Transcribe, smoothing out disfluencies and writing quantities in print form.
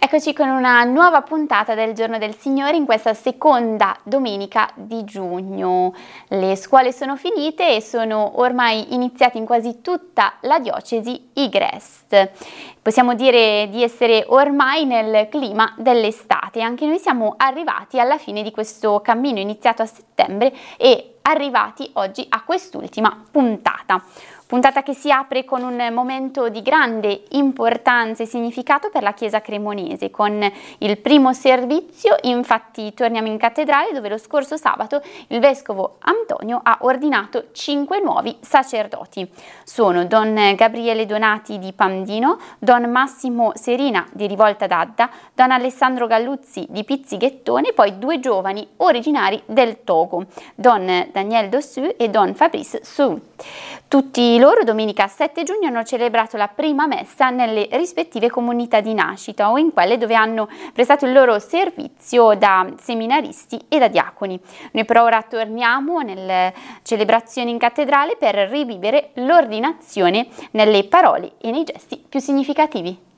Eccoci con una nuova puntata del Giorno del Signore in questa seconda domenica di giugno. Le scuole sono finite e sono ormai iniziati in quasi tutta la diocesi i GREST. Possiamo dire di essere ormai nel clima dell'estate. Anche noi siamo arrivati alla fine di questo cammino iniziato a settembre e arrivati oggi a quest'ultima puntata. Puntata che si apre con un momento di grande importanza e significato per la Chiesa cremonese, con il primo servizio. Infatti torniamo in cattedrale dove lo scorso sabato il Vescovo Antonio ha ordinato 5 nuovi sacerdoti. Sono Don Gabriele Donati di Pandino, Don Massimo Serina di Rivolta d'Adda, Don Alessandro Galluzzi di Pizzighettone e poi 2 giovani originari del Togo, Don Daniel Dossu e Don Fabrice Sou. Tutti loro domenica 7 giugno hanno celebrato la prima messa nelle rispettive comunità di nascita o in quelle dove hanno prestato il loro servizio da seminaristi e da diaconi. Noi però ora torniamo nelle celebrazioni in cattedrale per rivivere l'ordinazione nelle parole e nei gesti più significativi.